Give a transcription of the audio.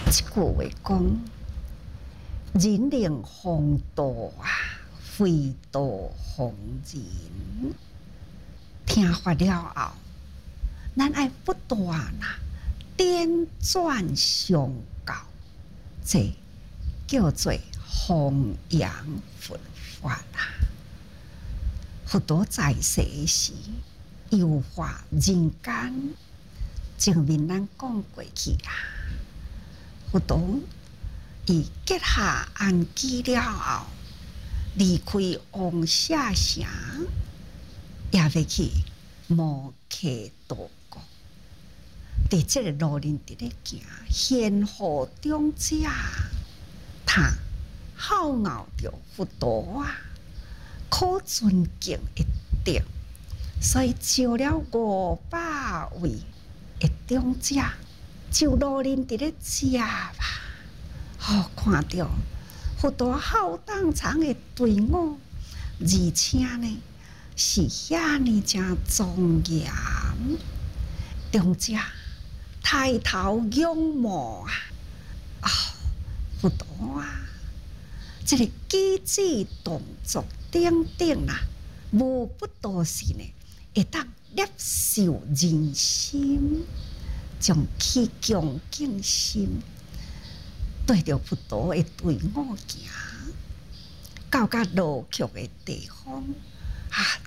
这句话讲：人令风度啊，非度风人。听法了后，咱爱不断啊，点转相教，这叫做弘扬佛法啊。佛陀在世时，游化人间，前面咱讲过去啊。佛陀伊结下安居了后，离开王舍城，也要去摩羯多国。伫这个路人伫咧行，献护中者，他好咬着佛陀啊，可尊敬一点，所以招了500位的长者，就路人伫咧食吧。看到佛陀浩荡长的队伍，而且呢是遐尼正庄严。长者抬头仰慕啊，佛陀啊，这个举止动作等等啊，无不都是呢，会当接受人心，将起恭敬心。对着佛陀的队伍行，到路曲的地方啊，